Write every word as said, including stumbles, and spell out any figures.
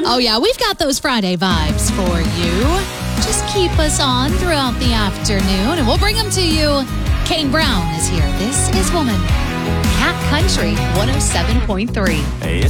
Oh, yeah, we've got those Friday vibes for you. Just keep us on throughout the afternoon, and we'll bring them to you. Kane Brown is here. This is Woman. Cat Country one oh seven point three. Hey,